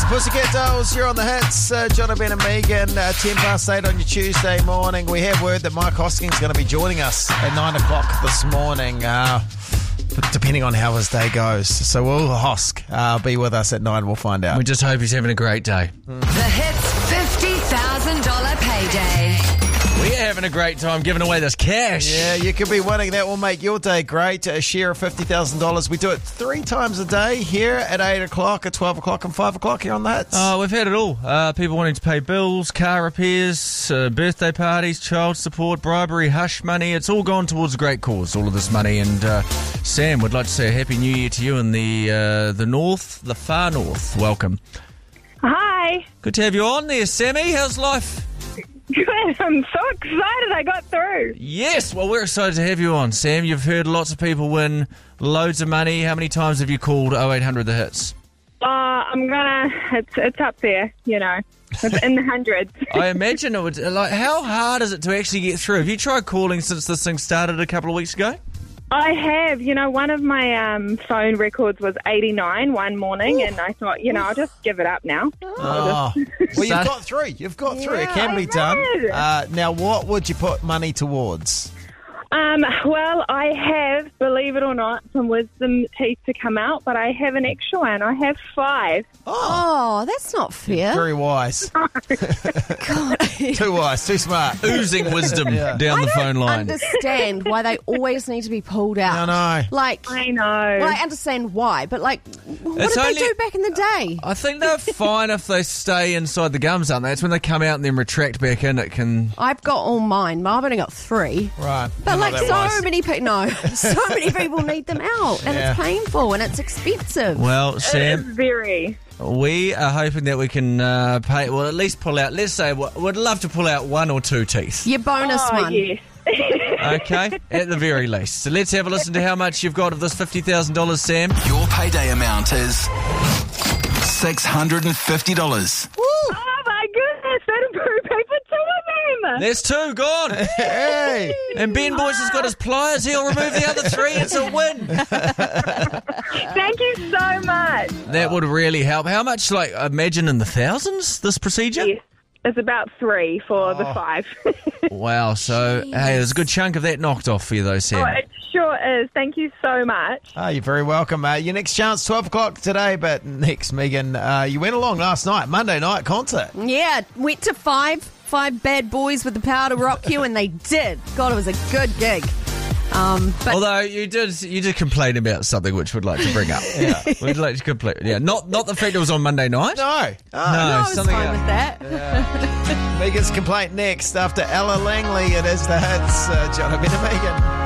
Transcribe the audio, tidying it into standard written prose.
Pussycat Dolls, you're on the hits. John Ben and Megan, 10 past 8 on your Tuesday morning. We have word that Mike Hosking's going to be joining us at 9 o'clock this morning, depending on how his day goes. So will Hosk be with us at 9? We'll find out. We just hope he's having a great day. The Hits $50,000 payday. We're having a great time giving away this cash. Yeah, you could be winning. That will make your day great. A share of $50,000. We do it 3 times a day here at 8 o'clock, at 12 o'clock and 5 o'clock here on the hits. Oh, we've had it all. People wanting to pay bills, car repairs, birthday parties, child support, bribery, hush money. It's all gone towards a great cause, all of this money. And Sam would like to say a Happy New Year to you in the north, the far north. Welcome. Hi. Good to have you on there, Sammy. How's life? Good. I'm so excited I got through. Yes, well, we're excited to have you on, Sam. You've heard lots of people win loads of money. How many times have you called 0800 The Hits? It's up there, you know. It's in the hundreds. I imagine it would. Like, how hard is it to actually get through? Have you tried calling since this thing started a couple of weeks ago? I have. You know, one of my phone records was 89 one morning, and I thought, you know, I'll just give it up now. Well, you've got through. You've got through. It can be done. Now, what would you put money towards? Well, I have, believe it or not, some wisdom teeth to come out, but I have an extra one. I have 5. Oh, that's not fair. Very wise. God. Too wise, too smart. Oozing wisdom down the phone line. I understand why they always need to be pulled out. I know. Like, I know. Well, I understand why, but like, what did they do back in the day? I think they're fine if they stay inside the gums, aren't they? It's when they come out and then retract back in, it can... I've got all mine. I've only got 3. Right. But like so many people need them out, and it's painful and it's expensive. Well, It Sam, is very. we are hoping that we can pay, well, at least pull out, let's say, we'd love to pull out 1 or 2 teeth. Your bonus one. Yes. Okay, at the very least. So let's have a listen to how much you've got of this $50,000, Sam. Your payday amount is $650. Oh my goodness, that improved me for 2 of them. There's 2 gone. Hey! And Ben Boyce has got his pliers. He'll remove the other 3. It's a win. Thank you so much. That would really help. How much, like, imagine in the thousands, this procedure? Yes, it's about 3 for the 5. Wow. So, hey, there's a good chunk of that knocked off for you, though, Sam. It sure is. Thank you so much. Oh, you're very welcome. Your next chance, 12 o'clock today, but next, Megan, you went along last night, Monday night concert. Yeah, went to 5 bad boys with the power to rock you, and they did. God, it was a good gig. But although you did complain about something which we'd like to bring up. Yeah, we'd like to complain. Yeah, not the fact it was on Monday night. No. No, I was something fine else. with that. Megan's complaint next after Ella Langley. It is the hits. John Ben and Megan.